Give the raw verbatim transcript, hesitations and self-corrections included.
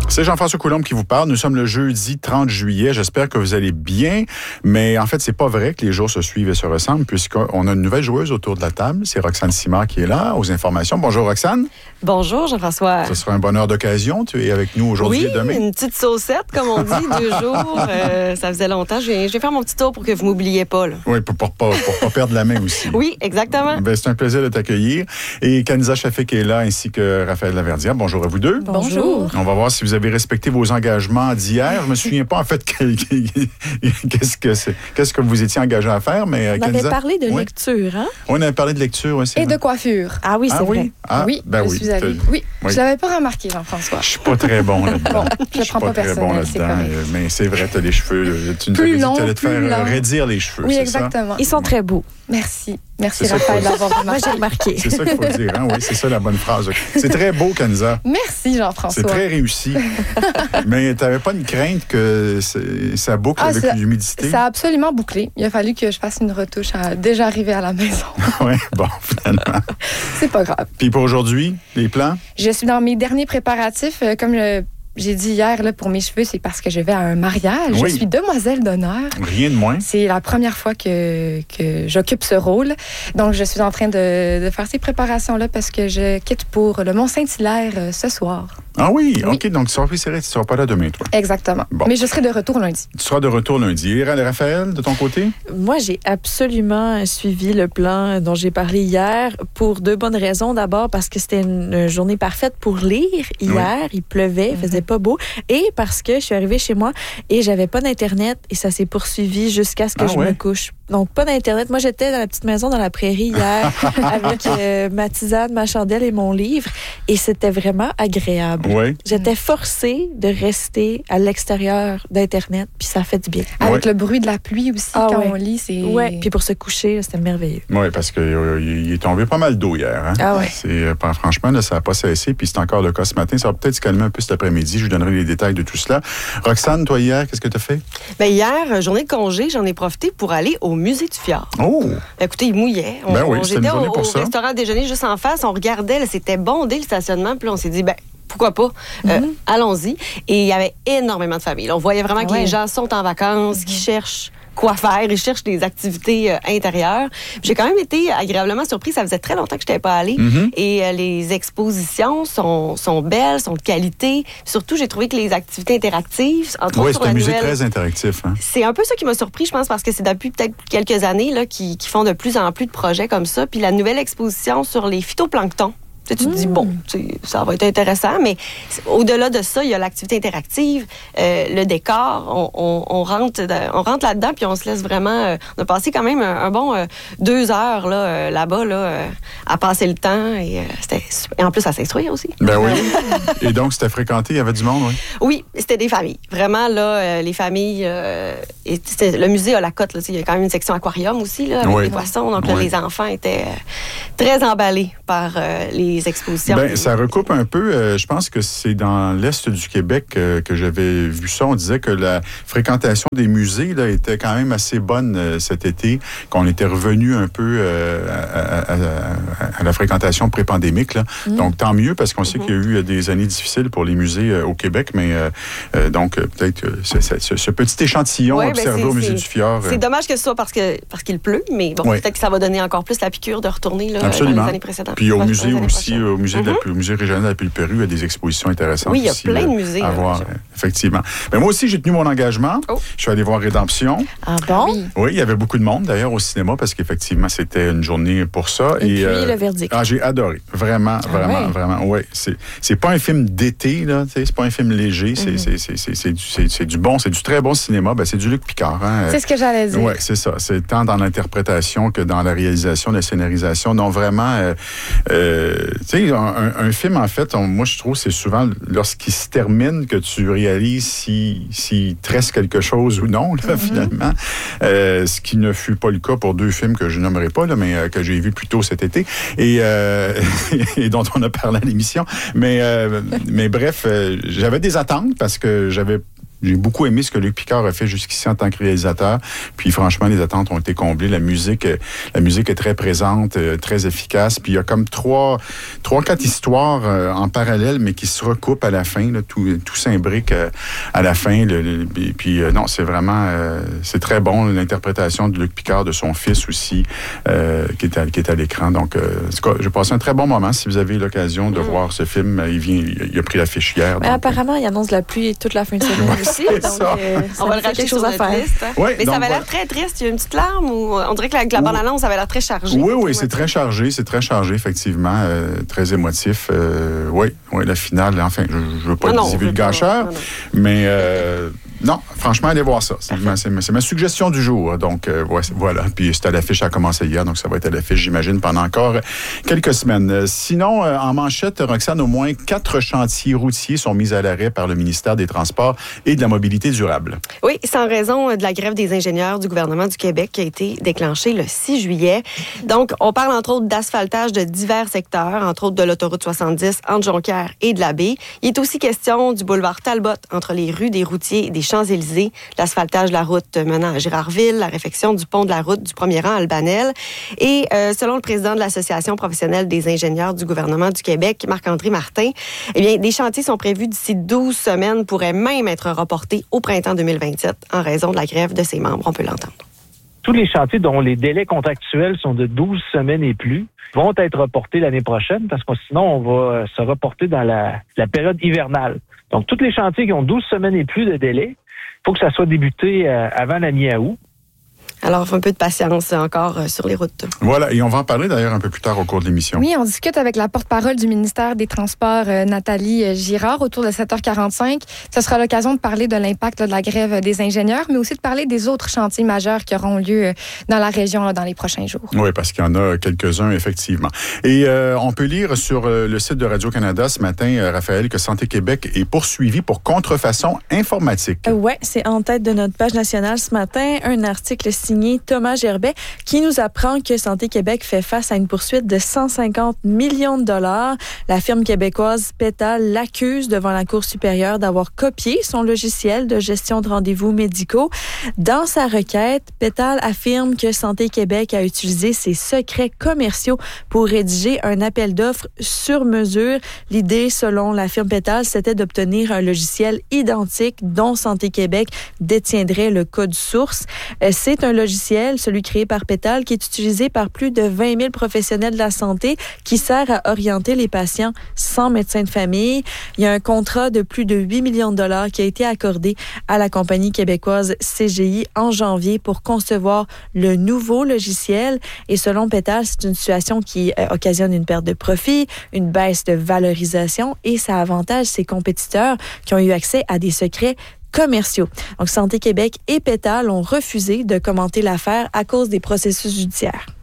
C'est Jean-François Coulombe qui vous parle. Nous sommes le jeudi trente juillet. J'espère que vous allez bien. Mais en fait, c'est pas vrai que les jours se suivent et se ressemblent puisqu'on a une nouvelle joueuse autour de la table. C'est Roxane Simard qui est là aux informations. Bonjour Roxane. Bonjour Jean-François. Ce sera un bonheur d'occasion. Tu es avec nous aujourd'hui oui, et demain. Oui, une petite saucette, comme on dit, deux jours. Euh, ça faisait longtemps. Je vais, je vais faire mon petit tour pour que vous m'oubliez pas. Là. Oui, pour ne pour, pour, pour pas perdre la main aussi. Oui, exactement. Ben, c'est un plaisir de t'accueillir. Et Kanisa Shafik est là, ainsi que Raphaël Laverdière. Bonjour à vous deux. Bonjour. On va voir si vous avez respecté vos engagements d'hier. Je me souviens pas, en fait, qu'est-ce que c'est, qu'est-ce que vous étiez engagé à faire. Mais, on Kanisa, avait parlé de oui. lecture, hein? On avait parlé de lecture aussi. Et de coiffure. Ah oui, c'est ah, vrai. Oui? Ah, oui, ben je oui. suis allée. Oui, oui. Je l'avais pas remarqué, Jean-François. Je suis pas très bon là-dedans. Bon, je le suis prends pas, pas très bon personnel, là-dedans. c'est euh, mais c'est vrai, tu as les cheveux. Tu nous plus avais dit long, que tu allais te faire long. raidir les cheveux. Oui, c'est exactement. Ça? Ils sont très beaux. Merci. Merci, C'est Raphaël, ça d'avoir Moi, remarqué. j'ai remarqué. C'est ça qu'il faut dire. Hein? Oui, c'est ça la bonne phrase. C'est très beau, Kanisa. Merci, Jean-François. C'est très réussi. Mais tu n'avais pas une crainte que ça boucle ah, avec ça, l'humidité? Ça a absolument bouclé. Il a fallu que je fasse une retouche à déjà arriver à la maison. Oui, bon, finalement. C'est pas grave. Puis pour aujourd'hui, les plans? Je suis dans mes derniers préparatifs. Euh, comme je... J'ai dit hier, là, pour mes cheveux, c'est parce que je vais à un mariage. Oui. Je suis demoiselle d'honneur. Rien de moins. C'est la première fois que, que j'occupe ce rôle. Donc, je suis en train de, de faire ces préparations-là parce que je quitte pour le Mont-Saint-Hilaire euh, ce soir. Ah oui, oui. OK. Donc, tu seras, tu ne seras pas là demain, toi. Exactement. Bon. Mais je serai de retour lundi. Tu seras de retour lundi. Et Raphaël, de ton côté? Moi, j'ai absolument suivi le plan dont j'ai parlé hier pour deux bonnes raisons. D'abord, parce que c'était une journée parfaite pour lire hier. Oui. Il pleuvait, il faisait pas beau. Et parce que je suis arrivée chez moi et j'avais pas d'Internet et ça s'est poursuivi jusqu'à ce que ah je ouais? me couche. Donc, pas d'Internet. Moi, j'étais dans la petite maison dans la prairie hier avec euh, ma tisane, ma chandelle et mon livre. Et c'était vraiment agréable. Oui. J'étais forcée de rester à l'extérieur d'Internet, puis ça fait du bien. Avec ouais. le bruit de la pluie aussi, ah, quand ouais. on lit, c'est... Oui, puis pour se coucher, c'était merveilleux. Oui, parce qu'il euh, est tombé pas mal d'eau hier. Hein? Ah ouais. C'est, euh, franchement, là, ça n'a pas cessé, puis c'est encore le cas ce matin. Ça va peut-être se calmer un peu cet après-midi. Je vous donnerai les détails de tout cela. Roxane, toi, hier, qu'est-ce que tu as fait? Bien, hier, journée de congé, j'en ai profité pour aller au musée du Fjord. Oh! Écoutez, il mouillait. On, ben oui, on, c'était une j'étais journée au, pour au ça. restaurant déjeuner juste en face. On regardait, là, c'était bondé le stationnement. Puis là, on s'est dit, ben pourquoi pas? Euh, mm-hmm. Allons-y. Et il y avait énormément de familles. Là, on voyait vraiment ah que ouais. les gens sont en vacances, mm-hmm. qu'ils cherchent quoi faire. Ils cherchent des activités euh, intérieures. J'ai quand même été agréablement surprise. Ça faisait très longtemps que je n'étais pas allée. Mm-hmm. Et euh, les expositions sont, sont belles, sont de qualité. Surtout, j'ai trouvé que les activités interactives... Entre oui, autres, c'est un musée nouvelle, très interactif. Hein? C'est un peu ça qui m'a surpris, je pense, parce que c'est depuis peut-être quelques années là, qu'ils, qu'ils font de plus en plus de projets comme ça. Puis la nouvelle exposition sur les phytoplanctons. Tu te dis, bon, ça va être intéressant, mais au-delà de ça, il y a l'activité interactive, euh, le décor, on, on, on, rentre, on rentre là-dedans, puis on se laisse vraiment... Euh, on a passé quand même un, un bon euh, deux heures là, euh, là-bas là, euh, à passer le temps, et, euh, c'était super. Et en plus, à s'instruire aussi. Ben oui. Et donc, c'était fréquenté, il y avait du monde, oui? Oui, c'était des familles. Vraiment, là, euh, les familles... Euh, et le musée a la cote, là, il y a quand même une section aquarium aussi, là, avec oui. les poissons, donc oui. là, les enfants étaient euh, très emballés par euh, les expositions. Ben, ça recoupe un peu. Euh, je pense que c'est dans l'Est du Québec euh, que j'avais vu ça. On disait que la fréquentation des musées là, était quand même assez bonne euh, cet été, qu'on était revenu un peu euh, à, à, à, à la fréquentation pré-pandémique. Là. Mmh. Donc, tant mieux, parce qu'on sait mmh. qu'il y a eu des années difficiles pour les musées euh, au Québec, mais euh, euh, donc, euh, peut-être euh, ce, ce, ce petit échantillon ouais, observé ben au musée du Fjord. C'est euh... dommage que ce soit parce, que, parce qu'il pleut, mais bon, ouais. peut-être que ça va donner encore plus la piqûre de retourner là, dans les années précédentes. Puis au musée aussi, au musée, mm-hmm. de la, au musée régional de la Pulperie, il y a des expositions intéressantes. Oui, il y a aussi, plein euh, de musées. À voir, euh, effectivement. Mais moi aussi, j'ai tenu mon engagement. Oh. Je suis allé voir Rédemption. Ah bon? Oui. oui, il y avait beaucoup de monde, d'ailleurs, au cinéma, parce qu'effectivement, c'était une journée pour ça. Et, Et puis, euh, le verdict. Ah, j'ai adoré. Vraiment, ah vraiment, ouais. vraiment. Oui, c'est, c'est pas un film d'été, là. C'est pas un film léger. C'est, mm-hmm. c'est, c'est, c'est, c'est, du, c'est, c'est du bon, c'est du très bon cinéma. Ben, c'est du Luc Picard. Hein. C'est ce que j'allais dire. Oui, c'est ça. C'est tant dans l'interprétation que dans la réalisation, la scénarisation. Donc, vraiment, euh, euh, tu sais, un, un film, en fait, on, moi, je trouve, c'est souvent lorsqu'il se termine que tu réalises s'il si, si te reste quelque chose ou non, là, mm-hmm. finalement. Euh, ce qui ne fut pas le cas pour deux films que je nommerai pas, là, mais euh, que j'ai vus plus tôt cet été et, euh, et dont on a parlé à l'émission. Mais, euh, mais bref, euh, j'avais des attentes parce que j'avais J'ai beaucoup aimé ce que Luc Picard a fait jusqu'ici en tant que réalisateur. Puis franchement, les attentes ont été comblées. La musique, la musique est très présente, très efficace. Puis il y a comme trois, trois, quatre histoires euh, en parallèle, mais qui se recoupent à la fin. Là, tout, tout s'imbrique euh, à la fin. Le, le, et puis euh, non, c'est vraiment, euh, c'est très bon l'interprétation de Luc Picard, de son fils aussi, euh, qui est à, qui est à l'écran. Donc, euh, j'ai passé un très bon moment. Si vous avez l'occasion de mmh. voir ce film, il vient, il a pris l'affiche hier. Mais donc, apparemment, il annonce de la pluie toute la fin de semaine. Aussi, donc, euh, on va le racheter quelque chose à faire. Liste, hein? Oui, mais donc, ça avait l'air voilà. très triste. Il y a une petite larme ou on dirait que la, la bande-annonce avait l'air très chargée. Oui, oui, c'est très chargé, c'est très chargé, effectivement, euh, très émotif. Euh, oui, oui, la finale, enfin, je ne veux pas être divulgateur, mais euh, non, franchement, allez voir ça. C'est, ma, c'est, ma, c'est ma suggestion du jour. Donc, euh, ouais, voilà. Puis c'était à l'affiche, ça a commencé hier, donc ça va être à l'affiche, j'imagine, pendant encore quelques semaines. Euh, sinon, euh, en manchette, Roxane, au moins quatre chantiers routiers sont mis à l'arrêt par le ministère des Transports et de la Mobilité durable. Oui, c'est en raison de la grève des ingénieurs du gouvernement du Québec qui a été déclenchée le six juillet. Donc, on parle entre autres d'asphaltage de divers secteurs, entre autres de l'autoroute soixante-dix entre Jonquière et de la Baie. Il est aussi question du boulevard Talbot entre les rues des Routiers et des Champs-Élysées, l'asphaltage de la route menant à Gérardville, la réfection du pont de la route du premier rang à Albanel. Et euh, selon le président de l'Association professionnelle des ingénieurs du gouvernement du Québec, Marc-André Martin, eh bien, des chantiers sont prévus d'ici douze semaines, pourraient même être reportés au printemps deux mille vingt-sept en raison de la grève de ses membres. On peut l'entendre. Tous les chantiers dont les délais contractuels sont de douze semaines et plus vont être reportés l'année prochaine parce que sinon, on va se reporter dans la, la période hivernale. Donc, tous les chantiers qui ont douze semaines et plus de délai, il faut que ça soit débuté euh, avant la mi-août. Alors, un peu de patience encore euh, sur les routes. Voilà, et on va en parler d'ailleurs un peu plus tard au cours de l'émission. Oui, on discute avec la porte-parole du ministère des Transports, euh, Nathalie Girard, autour de sept heures quarante-cinq. Ce sera l'occasion de parler de l'impact là, de la grève des ingénieurs, mais aussi de parler des autres chantiers majeurs qui auront lieu euh, dans la région là, dans les prochains jours. Oui, parce qu'il y en a quelques-uns, effectivement. Et euh, on peut lire sur euh, le site de Radio-Canada ce matin, euh, Raphaël, que Santé Québec est poursuivi pour contrefaçon informatique. Euh, oui, c'est en tête de notre page nationale ce matin, un article signé Thomas Gerbet qui nous apprend que Santé Québec fait face à une poursuite de cent cinquante millions de dollars. La firme québécoise Petal l'accuse devant la Cour supérieure d'avoir copié son logiciel de gestion de rendez-vous médicaux. Dans sa requête, Petal affirme que Santé Québec a utilisé ses secrets commerciaux pour rédiger un appel d'offres sur mesure. L'idée, selon la firme Petal, c'était d'obtenir un logiciel identique dont Santé Québec détiendrait le code source. C'est un logiciel, celui créé par Petal, qui est utilisé par plus de vingt mille professionnels de la santé, qui sert à orienter les patients sans médecin de famille. Il y a un contrat de plus de huit millions de dollars qui a été accordé à la compagnie québécoise C G I en janvier pour concevoir le nouveau logiciel. Et selon Petal, c'est une situation qui euh, occasionne une perte de profit, une baisse de valorisation et ça avantage ses compétiteurs qui ont eu accès à des secrets commerciaux. Donc, Santé Québec et Petal ont refusé de commenter l'affaire à cause des processus judiciaires.